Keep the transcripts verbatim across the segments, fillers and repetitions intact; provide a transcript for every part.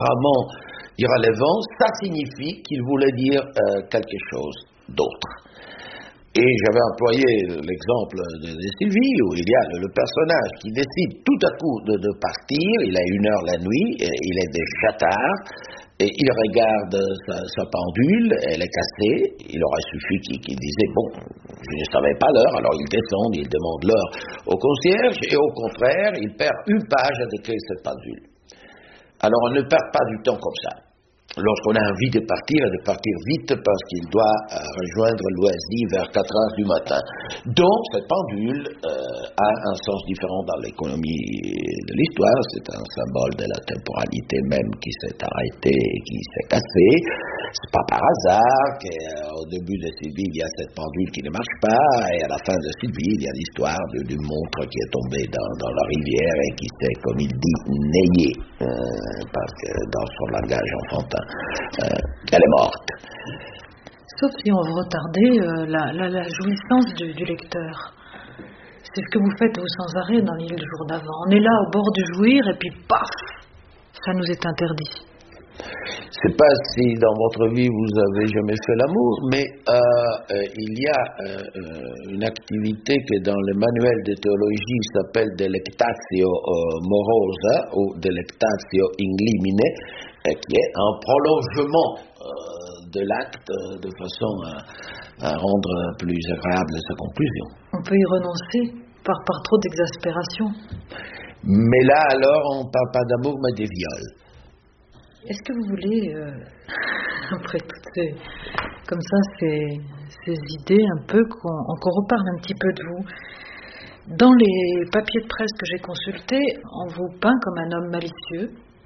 apparemment irrelevant, ça signifie qu'il voulait dire euh, quelque chose d'autre. Et j'avais employé l'exemple de, de Sylvie, où il y a le, le personnage qui décide tout à coup de, de partir, il a une heure la nuit, il est déjà tard, et il regarde sa, sa pendule, elle est cassée, il aurait suffi qu'il, qu'il disait, bon, je ne savais pas l'heure, alors il descend, il demande l'heure au concierge, et au contraire, il perd une page à décrire cette pendule. Alors on ne perd pas du temps comme ça. Lorsqu'on a envie de partir, de partir vite parce qu'il doit euh, rejoindre Loisy vers quatre heures du matin. Donc, cette pendule euh, a un sens différent dans l'économie de l'histoire. C'est un symbole de la temporalité même qui s'est arrêtée et qui s'est cassée. C'est pas par hasard qu'au début de Sylvie, il y a cette pendule qui ne marche pas, et à la fin de Sylvie, il y a l'histoire d'une montre qui est tombée dans, dans la rivière et qui s'est, comme il dit, nayée, euh, parce que dans son langage enfantin, Euh, elle est morte. Sauf si on veut retarder euh, la, la, la jouissance du, du lecteur. C'est ce que vous faites vous sans arrêt dans l'île du jour d'avant. On est là au bord de jouir et puis paf, ça nous est interdit. Je ne sais pas si dans votre vie vous avez jamais fait l'amour, mais euh, euh, il y a euh, une activité que dans le manuel de théologie s'appelle delectatio morosa ou delectatio in limine, qui est un prolongement euh, de l'acte de façon à, à rendre plus agréable sa conclusion. On peut y renoncer par, par trop d'exaspération. Mais là alors on ne parle pas d'amour mais des viols. Est-ce que vous voulez, euh, après toutes ces, comme ça, ces, ces idées un peu, qu'on, qu'on reparle un petit peu de vous? Dans les papiers de presse que j'ai consultés, on vous peint comme un homme malicieux,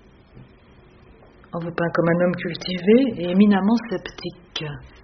on vous peint comme un homme cultivé et éminemment sceptique.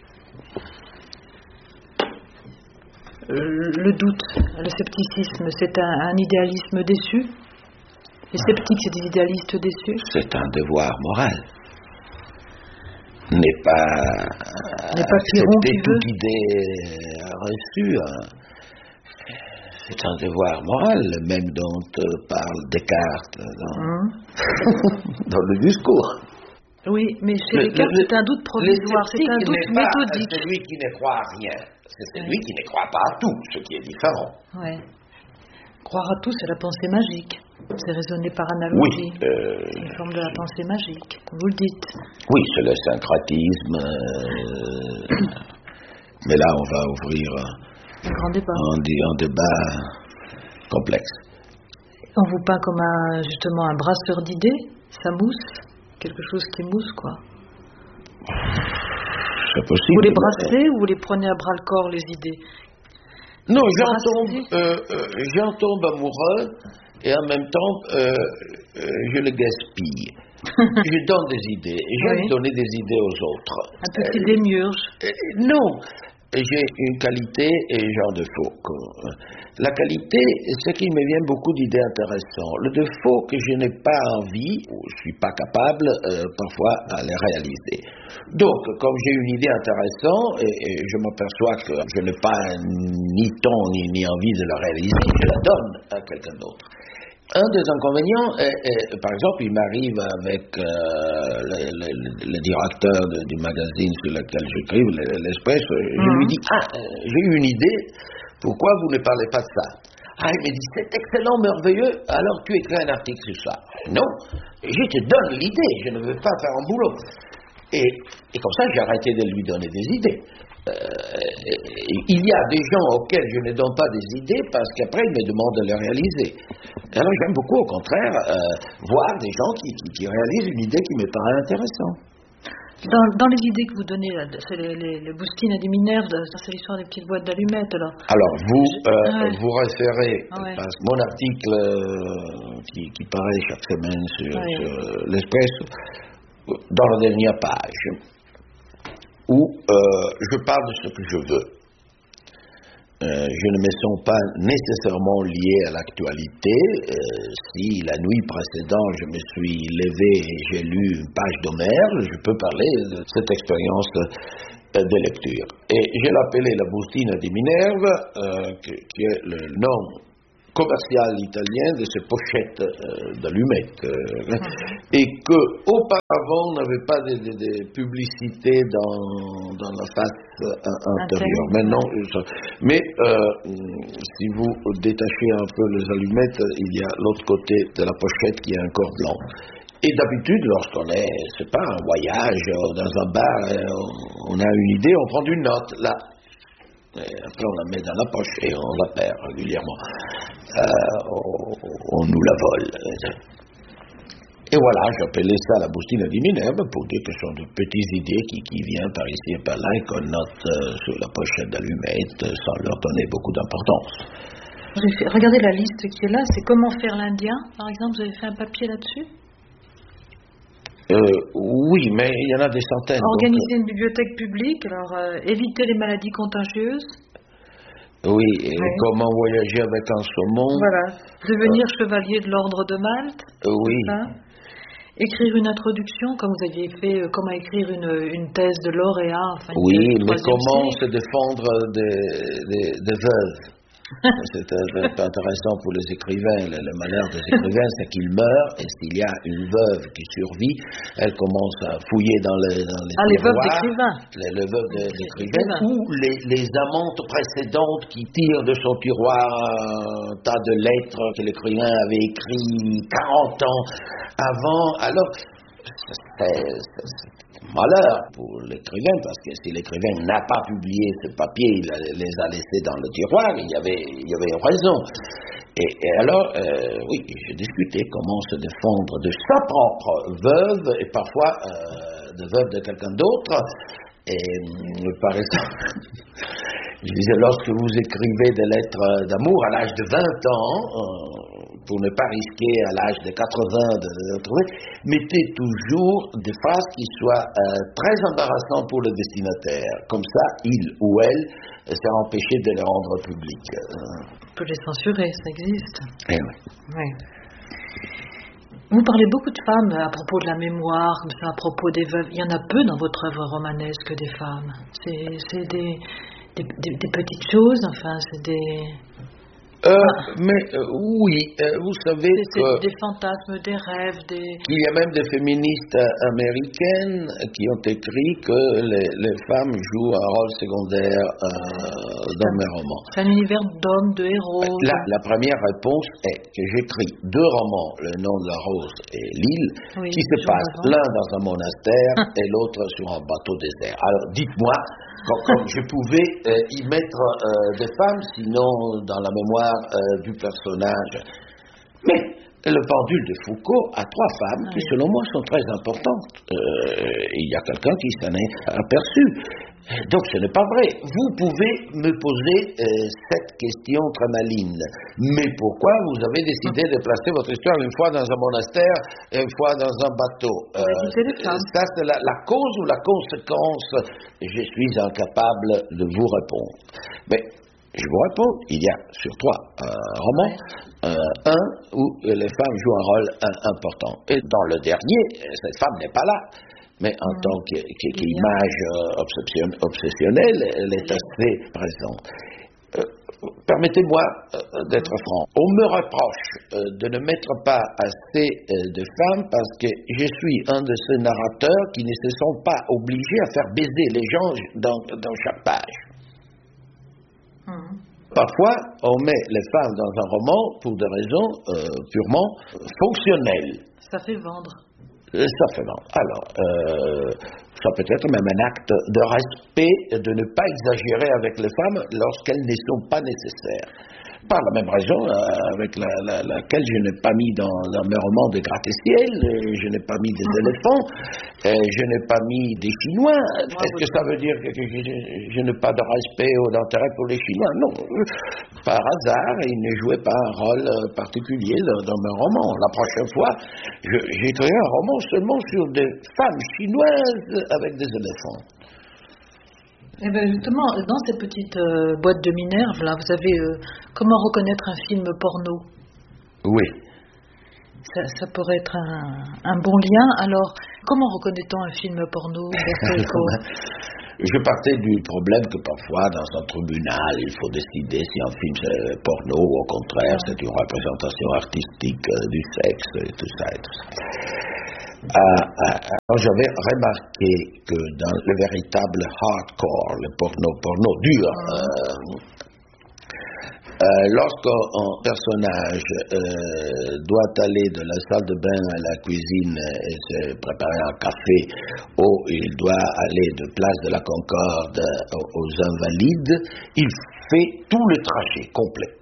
Le doute, le scepticisme, c'est un, un idéalisme déçu? Les sceptiques, c'est des idéalistes déçus? C'est un devoir moral. N'est pas, N'est pas accepter toute idée reçue. C'est un devoir moral, même dont parle Descartes dans, mmh. dans le discours. Oui, mais chez le, Descartes, le, c'est un doute provisoire, c'est un doute méthodique. C'est celui qui ne croit à rien. C'est celui qui ne croit pas à tout, ce qui est différent. Oui. Croire à tout, c'est la pensée magique. C'est raisonner par analogie. Oui, euh, c'est une forme de la pensée magique, vous le dites. Oui, c'est le syncratisme. Euh, mais là, on va ouvrir un grand débat. Un, un débat complexe. On vous peint comme un, justement un brasseur d'idées, ça mousse, quelque chose qui mousse, quoi. C'est possible. Vous les brassez ou vous les prenez à bras le corps, les idées? Non, j'en tombe, euh, euh, j'en tombe amoureux et en même temps, euh, euh, je le gaspille. Je donne des idées. J'aime oui. donner des idées aux autres. Un petit euh, démiurge. Euh, non, j'ai une qualité et un défaut. La qualité, c'est qu'il me vient beaucoup d'idées intéressantes. Le défaut, que je n'ai pas envie, ou je ne suis pas capable, euh, parfois, à les réaliser. Donc, comme j'ai une idée intéressante, et, et je m'aperçois que je n'ai pas ni temps ni, ni envie de la réaliser, je la donne à quelqu'un d'autre. Un des inconvénients, est, est, par exemple, il m'arrive avec euh, le, le, le directeur de, du magazine sur lequel j'écris, l'Expresso, je mmh. lui dis, ah, euh, j'ai eu une idée, pourquoi vous ne parlez pas de ça? Ah, il me dit, c'est excellent, merveilleux, alors tu écris un article sur ça. Non, je te donne l'idée, je ne veux pas faire un boulot. Et, et comme ça, j'ai arrêté de lui donner des idées. Euh, il y a des gens auxquels je ne donne pas des idées parce qu'après ils me demandent de les réaliser. Alors j'aime beaucoup au contraire euh, voir des gens qui, qui, qui réalisent une idée qui me paraît intéressante. Dans, dans les idées que vous donnez, là, c'est les, les, les boustines à des Minerves, c'est l'histoire des petites boîtes d'allumettes. Là. Alors vous euh, ouais. vous référez, ouais. parce que mon article euh, qui, qui paraît chaque semaine sur, ouais. sur l'Expresso, dans la dernière page, où euh, je parle de ce que je veux. Euh, je ne me sens pas nécessairement lié à l'actualité. Euh, si la nuit précédente, je me suis levé et j'ai lu une page d'Homère, je peux parler de cette expérience euh, de lecture. Et je l'ai appelée la boustine de Minerve, euh, qui, qui est le nom commercial italien de ces pochettes euh, d'allumettes. Euh, mm-hmm. Et qu'auparavant, on n'avait pas de, de, de publicité dans, dans la face euh, intérieure. Maintenant, ça, mais euh, si vous détachez un peu les allumettes, il y a l'autre côté de la pochette qui est encore blanc. Et d'habitude, lorsqu'on est, c'est pas un voyage dans un bar, on a une idée, on prend une note, là. Et après, on la met dans la poche et on la perd régulièrement. Euh, on, on nous la vole. Et voilà, j'appelais ça la boustine di Minerve pour dire que ce sont de petites idées qui, qui viennent par ici et par là et qu'on note euh, sur la pochette d'allumettes sans leur donner beaucoup d'importance. Regardez la liste qui est là, c'est comment faire l'Indien, par exemple, vous avez fait un papier là-dessus? Euh, oui, mais il y en a des centaines. Organiser donc, une bibliothèque publique, alors euh, éviter les maladies contagieuses. Oui, et oui. Comment voyager avec un saumon. Voilà, devenir euh, chevalier de l'ordre de Malte. Euh, oui. Ça. Écrire une introduction, comme vous aviez fait, euh, comment écrire une, une thèse de lauréat. Enfin, oui, mais comment siècle. se défendre des, des, des veuves. C'est intéressant pour les écrivains. Le, le malheur des écrivains, c'est qu'ils meurent, et s'il y a une veuve qui survit, elle commence à fouiller dans les, dans les ah, tiroirs. Les veuves d'écrivains. Les, les veuves d'écrivains, ou les, les amantes précédentes qui tirent de son tiroir un tas de lettres que l'écrivain avait écrites quarante ans avant. Alors, c'est... malheur pour l'écrivain, parce que si l'écrivain n'a pas publié ce papier, il les a laissés dans le tiroir, il y avait, il y avait raison. Et, et alors, euh, oui, j'ai discuté comment se défendre de sa propre veuve, et parfois euh, de veuve de quelqu'un d'autre. Et par exemple, je disais, lorsque vous écrivez des lettres d'amour à l'âge de vingt ans, euh, pour ne pas risquer à l'âge de quatre-vingts de les retrouver, mettez toujours des phrases qui soient euh, très embarrassantes pour le destinataire. Comme ça, il ou elle sera empêché de les rendre publics. On peut les censurer, ça existe. Eh oui. Oui. Vous parlez beaucoup de femmes à propos de la mémoire, comme ça, à propos des veuves. Il y en a peu dans votre œuvre romanesque des femmes. C'est, c'est des, des, des, des petites choses, enfin, c'est des... Euh, ah. Mais euh, oui, euh, vous savez c'est, que... des fantasmes, des rêves, des... Il y a même des féministes américaines qui ont écrit que les, les femmes jouent un rôle secondaire euh, dans mes romans. C'est un univers d'hommes, de héros. La, la première réponse est que j'écris deux romans, Le nom de la rose et L'île, oui, qui se passent l'un dans un monastère et l'autre sur un bateau désert. Alors dites-moi, comme je pouvais euh, y mettre euh, des femmes, sinon dans la mémoire euh, du personnage. Mais le pendule de Foucault a trois femmes qui, selon moi, sont très importantes. Euh, il y a quelqu'un qui s'en est aperçu. Donc ce n'est pas vrai. Vous pouvez me poser euh, cette question très maligne. Mais pourquoi vous avez décidé de placer votre histoire une fois dans un monastère et une fois dans un bateau euh, Ça, c'est la, la cause ou la conséquence? Je suis incapable de vous répondre. Mais je vous réponds, il y a sur trois euh, romans, euh, un où les femmes jouent un rôle euh, important. Et dans le dernier, cette femme n'est pas là. Mais en mmh. tant qu'image euh, obsessionnelle, elle est assez présente. Euh, permettez-moi euh, d'être franc. On me reproche euh, de ne mettre pas assez euh, de femmes parce que je suis un de ces narrateurs qui ne se sont pas obligés à faire baiser les gens dans, dans chaque page. Mmh. Parfois, on met les femmes dans un roman pour des raisons euh, purement fonctionnelles. Ça fait vendre. Ça fait vendre. Alors, euh, ça peut être même un acte de respect de ne pas exagérer avec les femmes lorsqu'elles ne sont pas nécessaires. Par la même raison euh, avec la, la, laquelle je n'ai pas mis dans, dans mes romans de gratte-ciel, je n'ai pas mis des éléphants, euh, je n'ai pas mis des Chinois. Est-ce que ça veut dire que, que je, je n'ai pas de respect ou d'intérêt pour les Chinois? Non. Par hasard, ils ne jouaient pas un rôle particulier dans mes romans. La prochaine fois, j'écrirai un roman seulement sur des femmes chinoises avec des éléphants. Eh bien justement, dans cette petite euh, boîte de Minerve, là, vous avez euh, comment reconnaître un film porno? Oui. Ça, ça pourrait être un, un bon lien. Alors, comment reconnaît-on un film porno? je partais du problème que parfois, dans un tribunal, il faut décider si un film c'est porno ou au contraire, c'est une représentation artistique euh, du sexe et tout ça et tout ça. Euh, euh, alors j'avais remarqué que dans le véritable hardcore, le porno, porno dur, euh, Euh, lorsqu'un personnage euh, doit aller de la salle de bain à la cuisine et se préparer un café, ou il doit aller de Place de la Concorde aux, aux Invalides, il fait tout le trajet complet.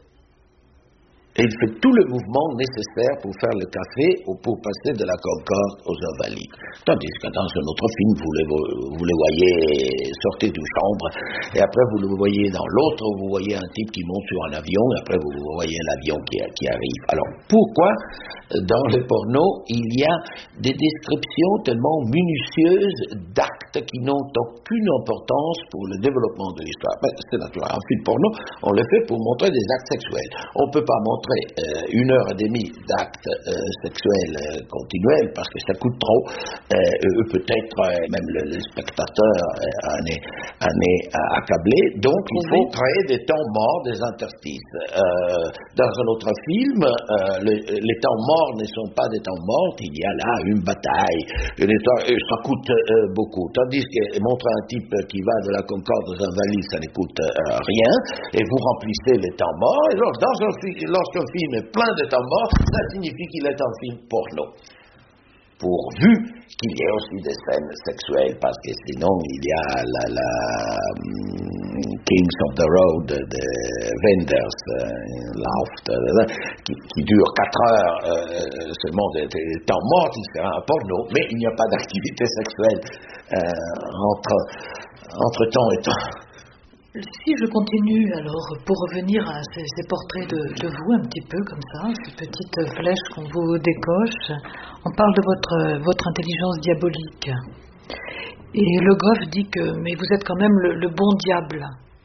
Et il fait tout le mouvement nécessaire pour faire le café ou pour passer de la Concorde aux Invalides. Tandis que dans un autre film, vous le, vous le voyez sortir d'une chambre, et après vous le voyez dans l'autre, vous voyez un type qui monte sur un avion, et après vous voyez l'avion qui, qui arrive. Alors, pourquoi dans le porno, il y a des descriptions tellement minutieuses d'actes qui n'ont aucune importance pour le développement de l'histoire? Ben, c'est naturel, un film porno, on le fait pour montrer des actes sexuels. On ne peut pas montrer Euh, une heure et demie d'actes euh, sexuels euh, continuels parce que ça coûte trop. Euh, peut-être euh, même le, le spectateur euh, en, est, en est accablé. Donc il faut créer des temps morts, des interstices. Euh, dans un autre film, euh, le, les temps morts ne sont pas des temps morts. Il y a là une bataille. Une histoire, et ça coûte euh, beaucoup. Tandis que montrer un type qui va de la Concorde aux Invalides, ça ne coûte euh, rien. Et vous remplissez les temps morts. Et alors, dans un film, lorsqu'un film est plein de temps morts, ça signifie qu'il est un film porno. Pourvu qu'il y ait aussi des scènes sexuelles, parce que sinon il y a la, la um, Kings of the Road de Wenders, euh, Loft, euh, qui, qui dure quatre heures euh, seulement de, de temps morts, il sera un porno, mais il n'y a pas d'activité sexuelle euh, entre, entre temps et temps. Si je continue, alors, pour revenir à ces, ces portraits de, de vous, un petit peu comme ça, ces petites flèches qu'on vous décoche, on parle de votre, votre intelligence diabolique. Et Le Goff dit que, mais vous êtes quand même le, le bon diable.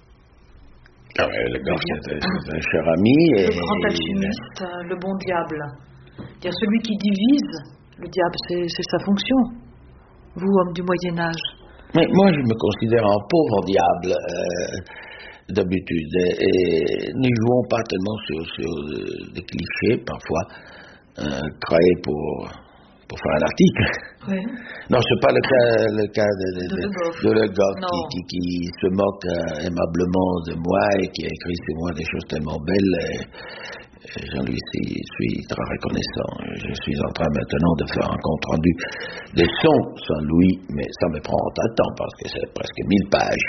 Ah ouais, Le Goff, c'est, c'est un cher ami. Et le grand alchimiste, il... le bon diable. C'est-à-dire celui qui divise, le diable, c'est, c'est sa fonction. Vous, homme du Moyen-Âge. Mais moi, je me considère un pauvre diable, euh, d'habitude. Et, et nous ne jouons pas tellement sur, sur des clichés, parfois, euh, créés pour, pour faire un article. Oui. Non, ce n'est pas le cas, le cas de, de, de, de Le Goff qui, qui, qui se moque euh, aimablement de moi et qui a écrit sur moi des choses tellement belles. Et, Jean-Louis, je suis très reconnaissant. Je suis en train maintenant de faire un compte-rendu des sons Saint-Louis, mais ça me prend un temps parce que c'est presque mille pages.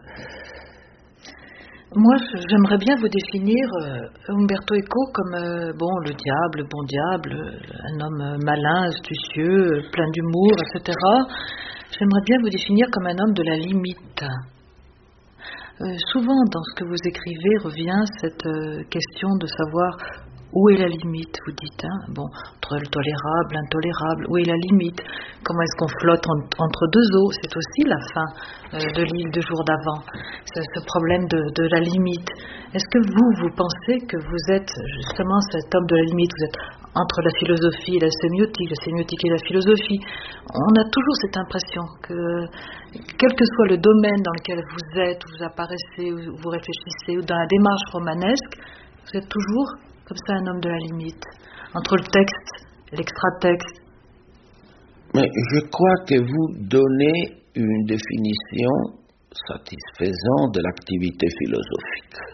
Moi, j'aimerais bien vous définir euh, Umberto Eco comme euh, bon, le diable, le bon diable, un homme malin, astucieux, plein d'humour, et cetera. J'aimerais bien vous définir comme un homme de la limite. Euh, souvent, dans ce que vous écrivez, revient cette euh, question de savoir où est la limite, vous dites, hein, bon, entre le tolérable, l'intolérable, où est la limite? Comment est-ce qu'on flotte en, entre deux eaux? C'est aussi la fin euh, de l'île de jour d'avant, ce, ce problème de, de la limite. Est-ce que vous, vous pensez que vous êtes justement cet homme de la limite? Vous êtes entre la philosophie et la sémiotique, la sémiotique et la philosophie. On a toujours cette impression que, quel que soit le domaine dans lequel vous êtes, où vous apparaissez, où vous réfléchissez, ou dans la démarche romanesque, vous êtes toujours comme ça un homme de la limite, entre le texte et l'extra-texte. Mais je crois que vous donnez une définition satisfaisante de l'activité philosophique.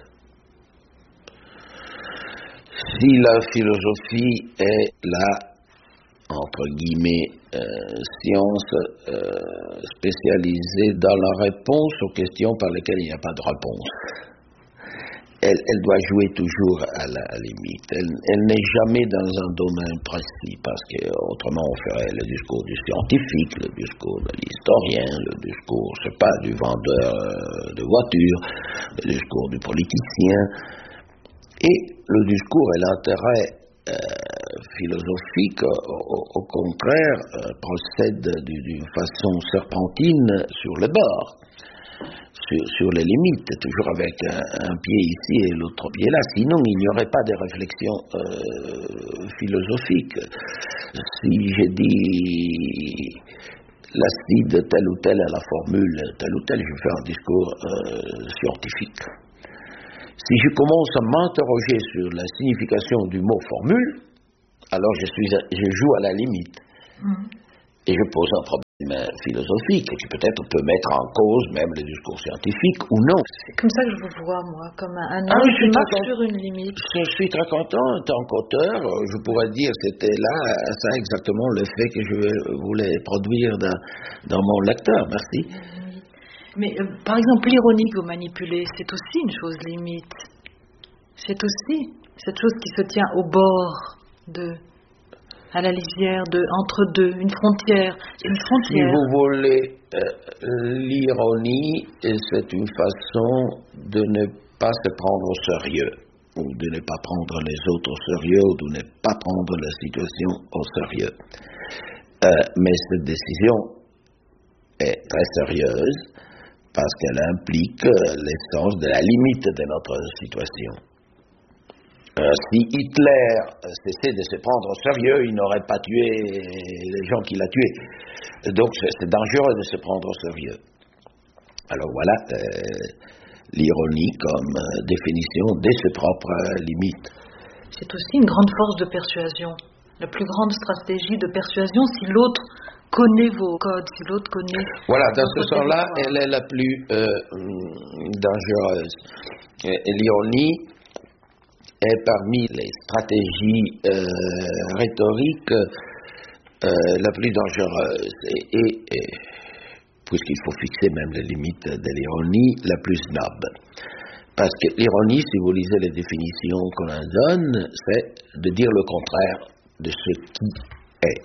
Si la philosophie est la, entre guillemets, euh, science euh, spécialisée dans la réponse aux questions par lesquelles il n'y a pas de réponse, Elle, elle doit jouer toujours à la limite. Elle, elle n'est jamais dans un domaine précis, parce qu'autrement on ferait le discours du scientifique, le discours de l'historien, le discours, je sais pas, du vendeur de voitures, le discours du politicien. Et le discours et l'intérêt euh, philosophique, au, au contraire, euh, procède d'une façon serpentine sur le bord. Sur, sur les limites, toujours avec un, un pied ici et l'autre pied là. Sinon, il n'y aurait pas de réflexion euh, philosophique. Si je dis l'acier de telle ou telle à la formule, telle ou telle, je fais un discours euh, scientifique. Si je commence à m'interroger sur la signification du mot formule, alors je, suis, je joue à la limite. Mmh. Et je pose un problème philosophique, qui peut-être peut mettre en cause même les discours scientifiques ou non. C'est comme ça que je vous vois, moi, comme un homme ah, qui marche sur une limite. Je suis très content, en tant qu'auteur, je pourrais dire que c'était là, ça exactement le fait que je voulais produire dans, dans mon lecteur. Merci. Mmh. Mais euh, par exemple, l'ironie que vous manipulez, c'est aussi une chose limite. C'est aussi cette chose qui se tient au bord de... à la lisière de entre deux, une frontière, une frontière. Si vous voulez, euh, l'ironie, c'est une façon de ne pas se prendre au sérieux, ou de ne pas prendre les autres au sérieux, ou de ne pas prendre la situation au sérieux. Euh, mais cette décision est très sérieuse parce qu'elle implique l'essence de la limite de notre situation. Euh, si Hitler cessait de se prendre au sérieux, il n'aurait pas tué les gens qu'il a tués. Donc c'est, c'est dangereux de se prendre au sérieux. Alors voilà euh, l'ironie comme euh, définition de ses propres limites. C'est aussi une grande force de persuasion. La plus grande stratégie de persuasion, si l'autre connaît vos codes, si l'autre connaît... Voilà, dans ce sens-là, elle est la plus euh, dangereuse. Et, et l'ironie est parmi les stratégies euh, rhétoriques euh, la plus dangereuse et, et, et puisqu'il faut fixer même les limites de l'ironie, la plus noble. Parce que l'ironie, si vous lisez les définitions qu'on en donne, c'est de dire le contraire de ce qui est.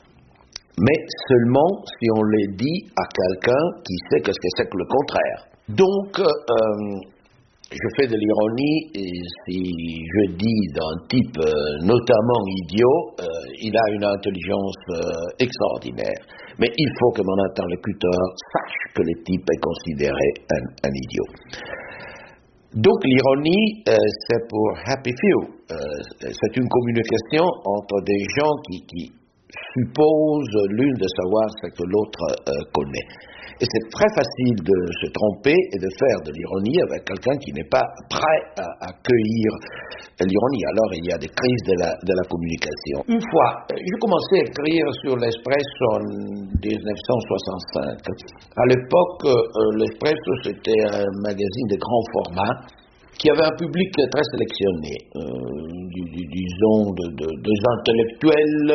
Mais seulement si on le dit à quelqu'un qui sait ce que c'est que le contraire. Donc, euh, je fais de l'ironie et si je dis d'un type euh, notamment idiot, euh, il a une intelligence euh, extraordinaire. Mais il faut que mon interlocuteur sache que le type est considéré un, un idiot. Donc l'ironie, euh, c'est pour happy few. Euh, c'est une communication entre des gens qui, qui supposent l'une de savoir ce que l'autre euh, connaît. Et c'est très facile de se tromper et de faire de l'ironie avec quelqu'un qui n'est pas prêt à accueillir l'ironie. Alors il y a des crises de la, de la communication. Une fois, j'ai commencé à écrire sur l'Espresso en dix-neuf cent soixante-cinq. À l'époque, euh, l'Espresso c'était un magazine de grand format qui avait un public très sélectionné, euh, disons de, de, des intellectuels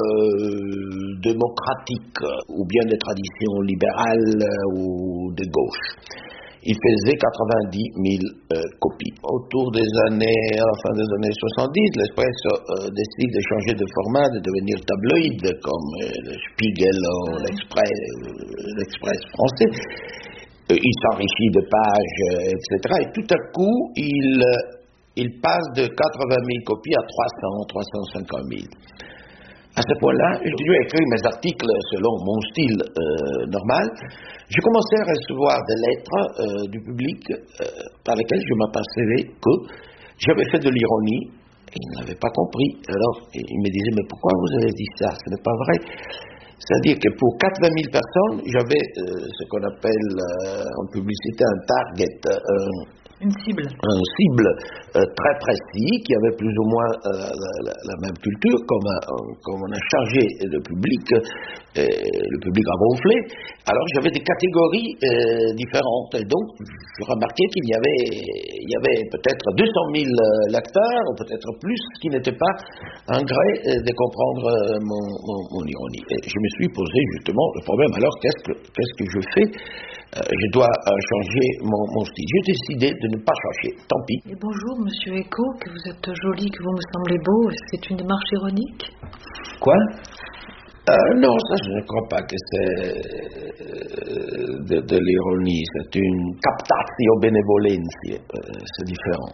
euh, démocratiques, ou bien des traditions libérales euh, ou de gauche. Il faisait quatre-vingt-dix mille euh, copies. Autour des années, à la fin des années soixante-dix, l'Espresso euh, décide de changer de format, de devenir tabloïd, comme euh, le Spiegel ou l'Express, euh, l'Express français. Il s'enrichit de pages, et cetera. Et tout à coup, il, il passe de quatre-vingt mille copies à trois cents, trois cent cinquante mille. À ce point-là, j'ai dû écrire mes articles selon mon style euh, normal. J'ai commencé à recevoir des lettres euh, du public euh, par lesquelles je m'apercevais que j'avais fait de l'ironie et ils n'avaient pas compris. Alors, ils me disaient, mais pourquoi vous avez dit ça? Ce n'est pas vrai. C'est-à-dire que pour quatre-vingt mille personnes, j'avais euh, ce qu'on appelle euh, en publicité un target, euh, une cible, un cible euh, très précis qui avait plus ou moins euh, la, la, la même culture, comme, un, comme on a chargé le public, euh, le public a gonflé. Alors j'avais des catégories euh, différentes et donc je remarquais qu'il y avait, il y avait peut-être deux cent mille lecteurs ou peut-être plus qui n'étaient pas en gré de comprendre mon, mon, mon ironie. Et je me suis posé justement le problème. Alors qu'est-ce que, qu'est-ce que je fais? Euh, je dois euh, changer mon, mon style. J'ai décidé de ne pas changer, tant pis. Et bonjour, monsieur Eco, que vous êtes joli, que vous me semblez beau, c'est une démarche ironique? Quoi? euh, Non, ça je ne crois pas que c'est euh, de, de l'ironie, c'est une captatio benevolentia, euh, c'est différent.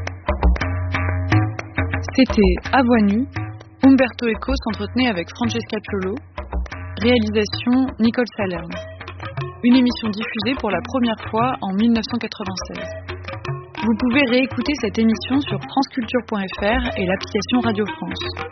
C'était À Voix nue, Umberto Eco s'entretenait avec Francesca Piolo, réalisation Nicole Salerne. Une émission diffusée pour la première fois en mille neuf cent quatre-vingt-seize. Vous pouvez réécouter cette émission sur franceculture point f r et l'application Radio France.